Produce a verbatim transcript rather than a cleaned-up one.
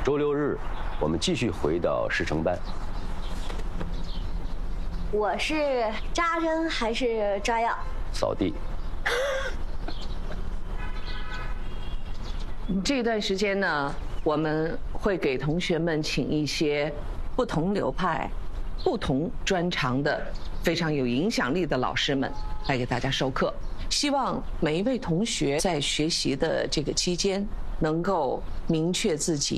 周六日，我们继续回到师承班。 我是扎针还是抓药？ 扫地。 这段时间呢，我们会给同学们请一些不同流派、不同专长的非常有影响力的老师们来给大家授课。希望每一位同学在学习的这个期间，能够明确自己